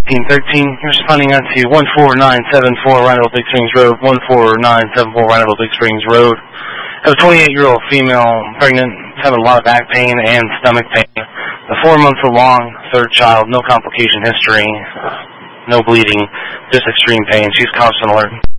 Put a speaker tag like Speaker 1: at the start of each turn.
Speaker 1: 1813. You're responding on to 14974 Rhineville Big Springs Road, 14974 Rhineville Big Springs Road. I have a 28-year-old female, pregnant, having a lot of back pain and stomach pain. A 4-month-along, third child, no complication history, no bleeding, just extreme pain. She's constant alert.